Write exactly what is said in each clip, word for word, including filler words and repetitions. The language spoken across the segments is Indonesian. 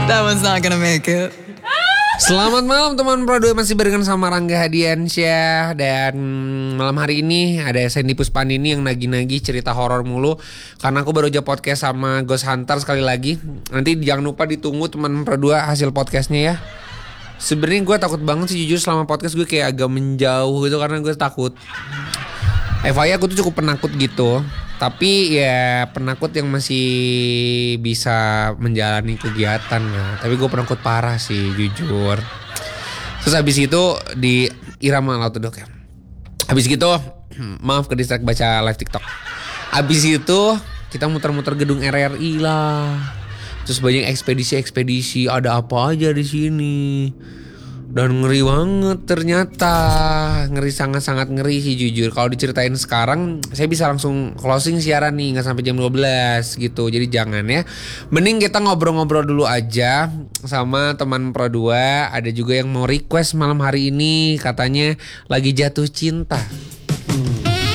That one's not gonna make it. Selamat malam teman Pro dua, masih barengan sama Rangga Hadiansyah. Dan malam hari ini ada Sandy Puspandini yang nagih-nagih cerita horor mulu. Karena aku baru aja podcast sama Ghost Hunter sekali lagi. Nanti jangan lupa ditunggu teman Pro dua hasil podcastnya ya. Sebenarnya gue takut banget sih jujur, selama podcast gue kayak agak menjauh gitu karena gue takut. F Y I aku tuh cukup penakut gitu. Tapi ya penakut yang masih bisa menjalani kegiatan lah. Tapi gue penakut parah sih jujur. Terus habis itu di irama laut dok ya. Habis gitu maaf ke distract baca live TikTok. Habis itu kita muter-muter gedung R R I lah. Terus banyak ekspedisi-ekspedisi, ada apa aja di sini. Dan ngeri banget ternyata. Ngeri, sangat-sangat ngeri sih jujur. Kalau diceritain sekarang saya bisa langsung closing siaran nih, gak sampai jam dua belas gitu. Jadi jangan ya. Mending kita ngobrol-ngobrol dulu aja sama teman Pro dua. Ada juga yang mau request malam hari ini, katanya lagi jatuh cinta. hmm.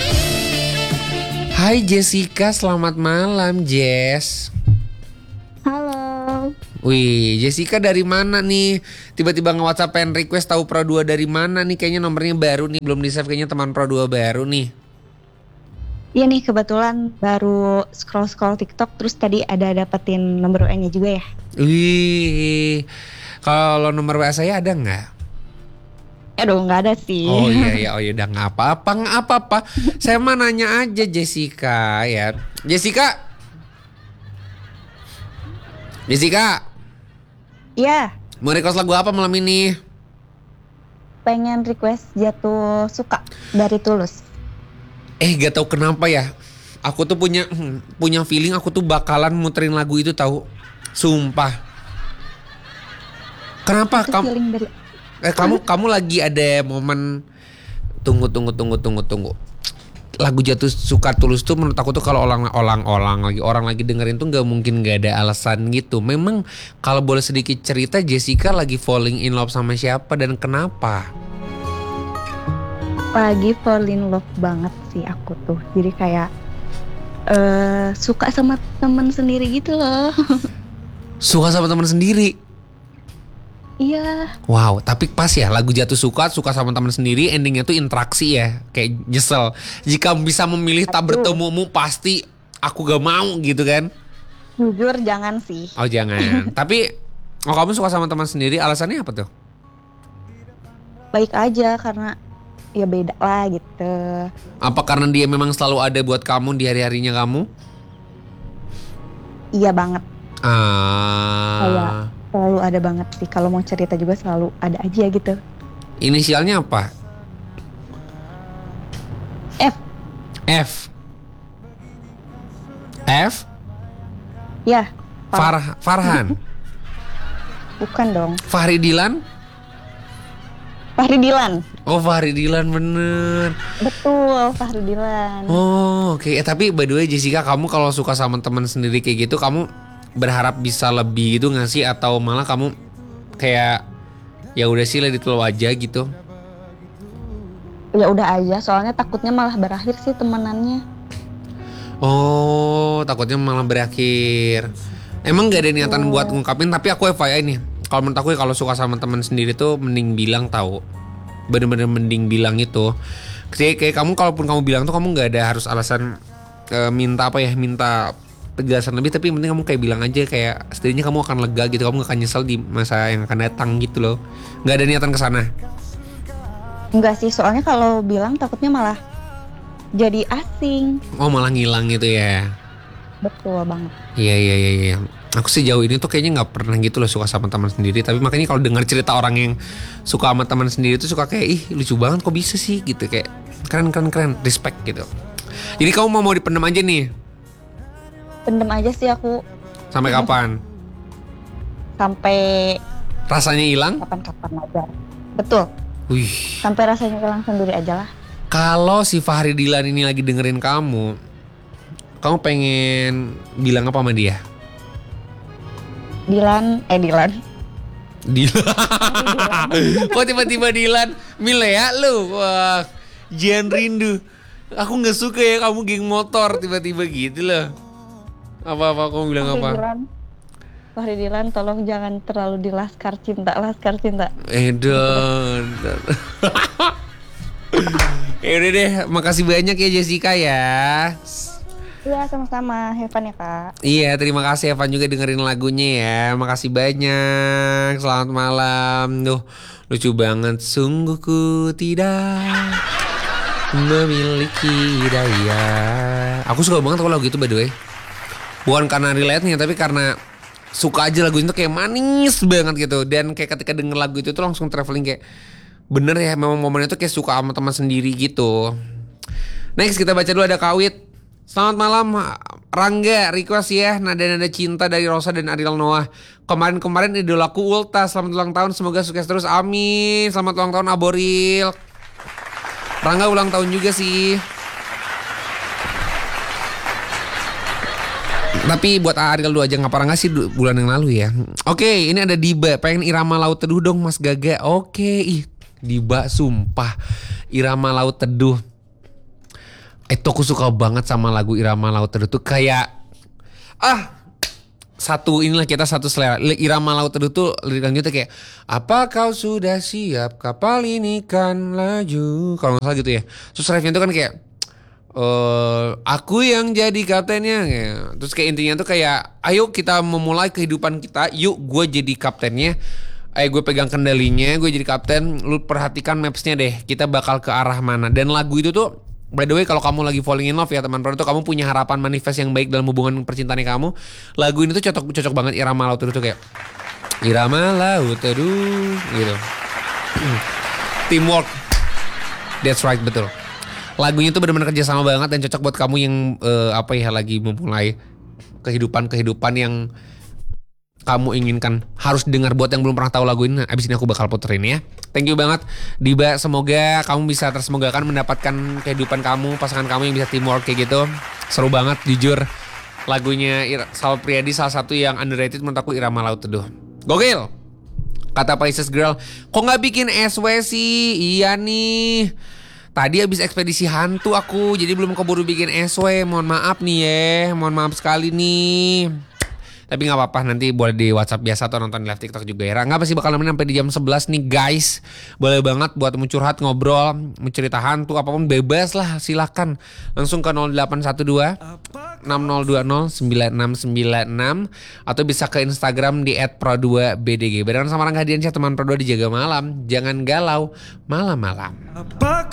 Hai Jessica, selamat malam Jess. Halo. Wih, Jessica dari mana nih? Tiba-tiba nge-WhatsApp pengen request tahu Pro dua dari mana nih? Kayaknya nomornya baru nih, belum di-save, kayaknya teman Pro dua baru nih. Iya nih, kebetulan baru scroll-scroll TikTok terus tadi ada dapetin nomor W A-nya juga ya. Wih, kalau nomor W A saya ada nggak? Aduh, nggak ada sih. Oh iya iya, oh iya udah nggak apa-apa, nggak apa-apa. Saya mah nanya aja Jessica ya. Jessica, Jessica. Iya. Mau request lagu apa malam ini? Pengen request Jatuh Suka dari Tulus. Eh gak tahu kenapa ya, aku tuh punya hmm, punya feeling aku tuh bakalan muterin lagu itu tahu. Sumpah. Kenapa kamu? Dari... Eh kamu kamu lagi ada momen tunggu tunggu tunggu tunggu tunggu. Lagu Jatuh Suka Tulus tuh menurut aku tuh kalau orang-orang lagi orang lagi dengerin tuh nggak mungkin nggak ada alasan gitu. Memang kalau boleh sedikit cerita, Jessica lagi falling in love sama siapa dan kenapa? Lagi fall in love banget sih aku tuh. Jadi kayak uh, suka sama temen sendiri gitu loh. Suka sama teman sendiri? Iya. Wow, tapi pas ya lagu Jatuh Suka, suka sama teman sendiri, endingnya tuh interaksi ya, kayak nyesel. Jika bisa memilih tak bertemumu, pasti aku gak mau gitu kan? Jujur jangan sih. Oh jangan. Tapi oh kamu suka sama teman sendiri, alasannya apa tuh? Baik aja karena ya beda lah gitu. Apa karena dia memang selalu ada buat kamu di hari-harinya kamu? Iya banget. Ah. Kayak selalu ada banget sih, kalau mau cerita juga selalu ada aja gitu. Inisialnya apa? F. F. F? Ya. Farh Farhan. Bukan dong. Fahri Dilan? Fahri Dilan. Oh Fahri Dilan bener. Betul, Fahri Dilan. Oh oke, okay. Eh, tapi by the way Jessica, kamu kalau suka sama teman sendiri kayak gitu, kamu berharap bisa lebih gitu nggak sih, atau malah kamu kayak ya udah sih let it flow aja gitu? Ya udah aja, soalnya takutnya malah berakhir sih temenannya. Oh takutnya malah berakhir. Emang nggak ada niatan oh. buat ngungkapin, tapi aku F Y I nih, kalau menurut aku ya kalau suka sama teman sendiri tuh mending bilang tahu, bener-bener mending bilang itu. Kayak, kayak kamu kalaupun kamu bilang tuh kamu nggak ada harus alasan e, minta apa ya, minta penjelasan lebih, tapi yang penting kamu kayak bilang aja, kayak setidaknya kamu akan lega gitu, kamu gak akan nyesel di masa yang akan datang gitu loh. Gak ada niatan kesana? Enggak sih, soalnya kalau bilang takutnya malah jadi asing. Oh malah ngilang gitu ya? Betul banget. Iya iya iya iya. Aku sejauh ini tuh kayaknya gak pernah gitu loh suka sama teman sendiri. Tapi makanya kalau dengar cerita orang yang suka sama teman sendiri tuh suka kayak, ih lucu banget kok bisa sih gitu, kayak keren keren keren, respect gitu. Jadi kamu mau mau dipendam aja nih? Pendem aja sih aku. Sampai kapan? Sampai rasanya hilang? Kapan-kapan aja. Betul. Wih. Sampai rasanya hilang sendiri aja lah. Kalau si Fahri Dilan ini lagi dengerin kamu, kamu pengen bilang apa sama dia? Dilan, eh Dilan. Dilan. Kok tiba-tiba Dilan? Milea lu. Wah, Jian rindu. Aku nggak suka ya kamu geng motor tiba-tiba gitu loh. Apa-apa kamu bilang apa? Dilan. Fahri Dilan tolong jangan terlalu dilaskar cinta, laskar cinta. Edon. Ya udah deh, makasih banyak ya Jessica ya. Iya sama-sama, have fun ya kak. Iya, terima kasih Evan juga dengerin lagunya ya. Makasih banyak. Selamat malam. Duh, lucu banget. Sungguh ku tidak memiliki daya. Aku suka banget kalau lagu itu by the way. Bukan karena relate-nya, tapi karena suka aja lagu itu kayak manis banget gitu. Dan kayak ketika denger lagu itu tuh langsung traveling kayak bener ya, memang momennya tuh kayak suka sama teman sendiri gitu. Next kita baca dulu ada Kawit. Selamat malam Rangga, request ya nada-nada cinta dari Rosa dan Ariel Noah. Kemarin-kemarin idolaku Ulta, selamat ulang tahun, semoga sukses terus, amin. Selamat ulang tahun Aboril. Rangga ulang tahun juga sih. Tapi buat Ariel dulu aja, ngapa Rangga sih bulan yang lalu ya. Oke, ini ada Diba, pengen Irama Laut Teduh dong Mas Gaga. Oke, ih Diba sumpah Irama Laut Teduh. Itu aku suka banget sama lagu Irama Laut Teduh tuh kayak ah satu inilah kita satu selera. Irama Laut Teduh tuh liriknya tuh kayak apa kau sudah siap kapal ini kan laju, kalau nggak salah gitu ya. Terus refnya tuh kan kayak uh, aku yang jadi kaptennya ya. Terus kayak intinya tuh kayak ayo kita memulai kehidupan kita, yuk gue jadi kaptennya. Eh gue pegang kendalinya, gue jadi kapten. Lu perhatikan mapsnya deh, kita bakal ke arah mana. Dan lagu itu tuh by the way, kalau kamu lagi falling in love ya teman-teman, tuh kamu punya harapan manifest yang baik dalam hubungan percintaan kamu, lagu ini tuh cocok cocok banget Irama Laut Teduh tuh kayak Irama Laut Teduh gitu. Teamwork, that's right, betul. Lagunya tuh benar-benar kerjasama banget dan cocok buat kamu yang uh, apa ya lagi memulai kehidupan kehidupan yang kamu inginkan. Harus dengar buat yang belum pernah tahu lagu ini. Abis ini aku bakal puterin ya. Thank you banget Diba. Semoga kamu bisa tersemogakan mendapatkan kehidupan kamu, pasangan kamu yang bisa teamwork kayak gitu. Seru banget jujur. Lagunya Sal Priadi salah satu yang underrated menurut aku Irama Laut Teduh. Gokil. Kata Pisces Girl, kok gak bikin S W sih? Iya nih, tadi habis ekspedisi hantu aku, jadi belum keburu bikin S W. Mohon maaf nih ya. Mohon maaf sekali nih. Tapi gak apa-apa, nanti boleh di WhatsApp biasa atau nonton live TikTok juga ya. Nggak pasti bakal nemenin sampai di jam sebelas nih guys. Boleh banget buat mau curhat, ngobrol, mau cerita hantu, apapun bebas lah, silakan. Langsung ke nol delapan satu dua enam nol dua nol sembilan enam sembilan enam atau bisa ke Instagram di et pro dua b d g. Barengan sama Rangga Diansyah, teman Pro dua di Jaga Malam. Jangan galau malam-malam.